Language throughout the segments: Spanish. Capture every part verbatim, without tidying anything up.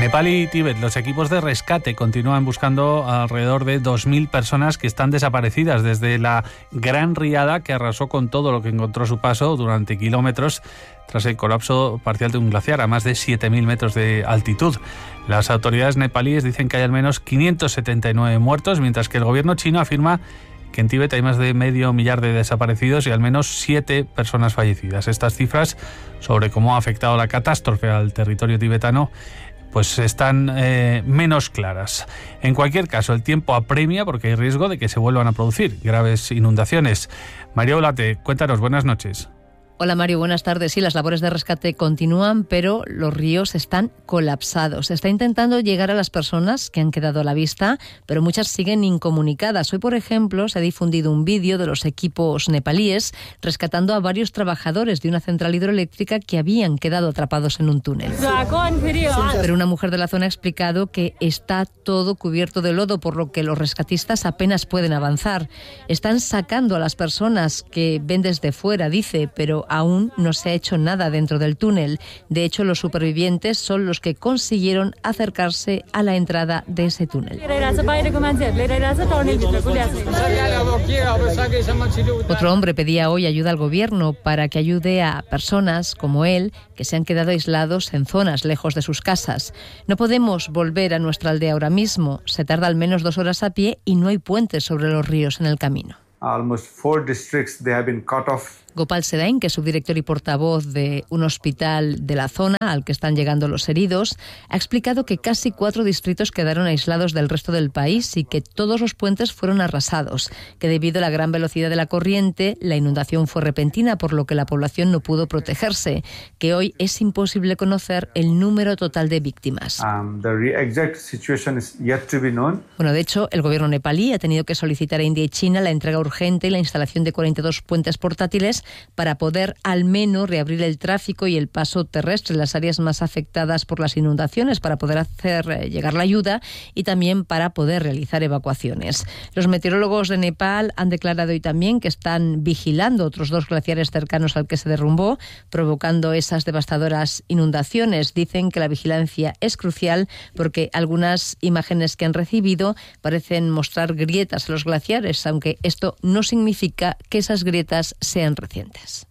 Nepal y Tíbet, los equipos de rescate continúan buscando alrededor de dos mil personas que están desaparecidas desde la gran riada que arrasó con todo lo que encontró a su paso durante kilómetros tras el colapso parcial de un glaciar a más de siete mil metros de altitud. Las autoridades nepalíes dicen que hay al menos quinientos setenta y nueve muertos, mientras que el gobierno chino afirma que en Tíbet hay más de medio millar de desaparecidos y al menos siete personas fallecidas. Estas cifras sobre cómo ha afectado la catástrofe al territorio tibetano pues están eh, menos claras. En cualquier caso, el tiempo apremia porque hay riesgo de que se vuelvan a producir graves inundaciones. María Olate, cuéntanos, buenas noches. Hola Mario, buenas tardes. Sí, las labores de rescate continúan, pero los ríos están colapsados. Se está intentando llegar a las personas que han quedado a la vista, pero muchas siguen incomunicadas. Hoy, por ejemplo, se ha difundido un vídeo de los equipos nepalíes rescatando a varios trabajadores de una central hidroeléctrica que habían quedado atrapados en un túnel. Pero una mujer de la zona ha explicado que está todo cubierto de lodo, por lo que los rescatistas apenas pueden avanzar. Están sacando a las personas que ven desde fuera, dice, pero aún no se ha hecho nada dentro del túnel. De hecho, los supervivientes son los que consiguieron acercarse a la entrada de ese túnel. Otro hombre pedía hoy ayuda al gobierno para que ayude a personas como él que se han quedado aislados en zonas lejos de sus casas. No podemos volver a nuestra aldea ahora mismo. Se tarda al menos dos horas a pie y no hay puentes sobre los ríos en el camino. Almost four districts they have been cut off. Gopal Sedain, que es subdirector y portavoz de un hospital de la zona al que están llegando los heridos, ha explicado que casi cuatro distritos quedaron aislados del resto del país y que todos los puentes fueron arrasados, que debido a la gran velocidad de la corriente, la inundación fue repentina, por lo que la población no pudo protegerse, que hoy es imposible conocer el número total de víctimas. Um, the exact situation is yet to be known. Bueno, de hecho, el gobierno nepalí ha tenido que solicitar a India y China la entrega urgente y la instalación de cuarenta y dos puentes portátiles para poder al menos reabrir el tráfico y el paso terrestre en las áreas más afectadas por las inundaciones, para poder hacer llegar la ayuda y también para poder realizar evacuaciones. Los meteorólogos de Nepal han declarado hoy también que están vigilando otros dos glaciares cercanos al que se derrumbó, provocando esas devastadoras inundaciones. Dicen que la vigilancia es crucial porque algunas imágenes que han recibido parecen mostrar grietas en los glaciares, aunque esto no significa que esas grietas sean recientes.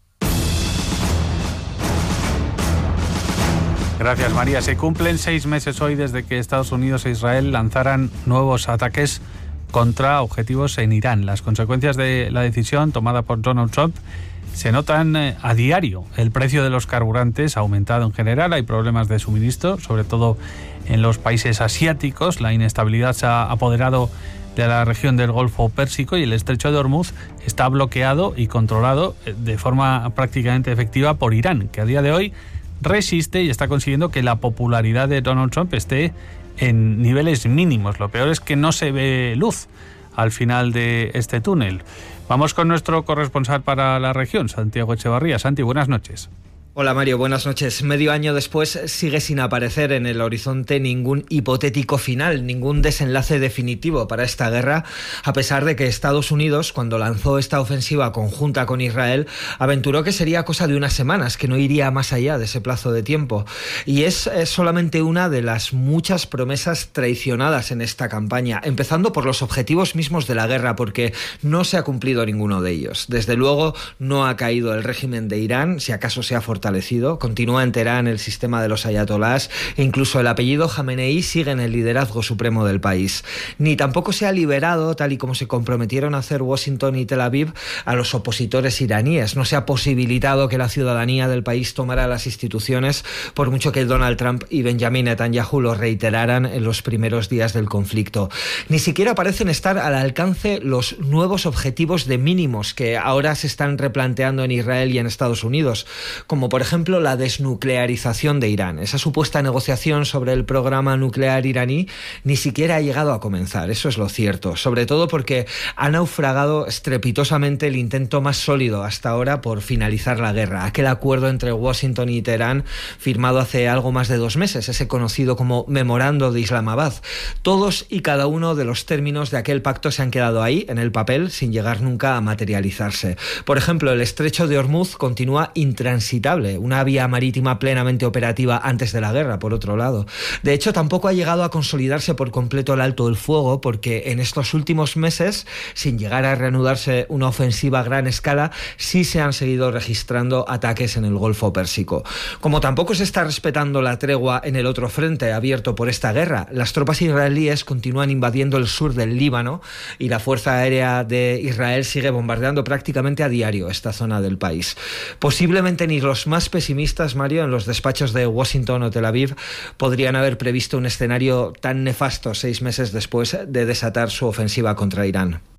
Gracias, María. Se cumplen seis meses hoy desde que Estados Unidos e Israel lanzaran nuevos ataques contra objetivos en Irán. Las consecuencias de la decisión tomada por Donald Trump se notan a diario. El precio de los carburantes ha aumentado en general, hay problemas de suministro, sobre todo en los países asiáticos. La inestabilidad se ha apoderado de la región del Golfo Pérsico y el estrecho de Hormuz está bloqueado y controlado de forma prácticamente efectiva por Irán, que a día de hoy resiste y está consiguiendo que la popularidad de Donald Trump esté en niveles mínimos. Lo peor es que no se ve luz al final de este túnel. Vamos con nuestro corresponsal para la región, Santiago Echevarría. Santi, buenas noches. Hola Mario, buenas noches. Medio año después sigue sin aparecer en el horizonte ningún hipotético final, ningún desenlace definitivo para esta guerra, a pesar de que Estados Unidos, cuando lanzó esta ofensiva conjunta con Israel, aventuró que sería cosa de unas semanas, que no iría más allá de ese plazo de tiempo. Y es, es solamente una de las muchas promesas traicionadas en esta campaña, empezando por los objetivos mismos de la guerra, porque no se ha cumplido ninguno de ellos. Desde luego no ha caído el régimen de Irán, si acaso se ha fortalecido. Continúa en Teherán el sistema de los ayatolás e incluso el apellido Jamenei sigue en el liderazgo supremo del país. Ni tampoco se ha liberado, tal y como se comprometieron a hacer Washington y Tel Aviv, a los opositores iraníes. No se ha posibilitado que la ciudadanía del país tomara las instituciones, por mucho que Donald Trump y Benjamin Netanyahu lo reiteraran en los primeros días del conflicto. Ni siquiera parecen estar al alcance los nuevos objetivos de mínimos que ahora se están replanteando en Israel y en Estados Unidos, como por ejemplo la desnuclearización de Irán. Esa supuesta negociación sobre el programa nuclear iraní ni siquiera ha llegado a comenzar, eso es lo cierto, sobre todo porque ha naufragado estrepitosamente el intento más sólido hasta ahora por finalizar la guerra, aquel acuerdo entre Washington y Teherán firmado hace algo más de dos meses, ese conocido como Memorando de Islamabad. Todos y cada uno de los términos de aquel pacto se han quedado ahí, en el papel, sin llegar nunca a materializarse. Por ejemplo, el estrecho de Hormuz continúa intransitable inviable, una vía marítima plenamente operativa antes de la guerra, por otro lado. De hecho, tampoco ha llegado a consolidarse por completo el alto el fuego, porque en estos últimos meses, sin llegar a reanudarse una ofensiva a gran escala, sí se han seguido registrando ataques en el Golfo Pérsico. Como tampoco se está respetando la tregua en el otro frente abierto por esta guerra, las tropas israelíes continúan invadiendo el sur del Líbano y la Fuerza Aérea de Israel sigue bombardeando prácticamente a diario esta zona del país. Posiblemente ni los más pesimistas, Mario, en los despachos de Washington o Tel Aviv podrían haber previsto un escenario tan nefasto seis meses después de desatar su ofensiva contra Irán.